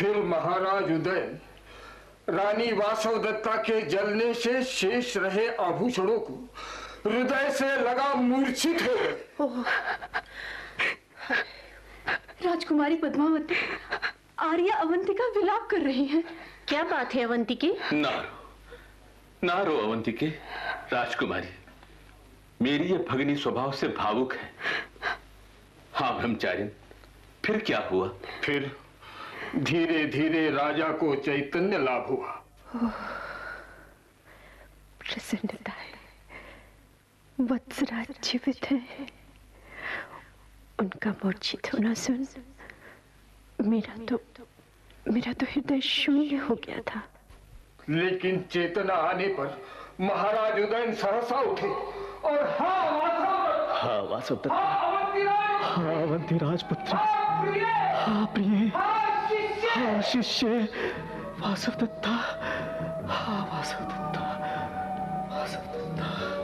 फिर महाराज उदयन रानी वासवदत्ता के जलने से शेष रहे आभूषणों को हृदय से लगा मूर्छित हो गए। राजकुमारी पद्मावती, आर्या अवंतिका विलाप कर रही हैं। क्या बात है अवंतिके? ना रो अवंतिके। राजकुमारी, मेरी ये भगिनी स्वभाव से भावुक है। हाँ ब्रह्मचारिन, फिर क्या हुआ? फिर धीरे धीरे राजा को चैतन्य लाभ हुआ। प्रसन्नता है, वत्सराज जीवित है। उनका मूर्छित होना सुन मेरा तो हृदय शून्य हो गया था। लेकिन चेतना आने पर महाराज उदयन सहसा उठे और हाँ वासवदत्ता, हाँ अवंती राजपुत्री, हाँ प्रिय, हाँ शिष्य वासवदत्ता, हाँ वासवदत्ता।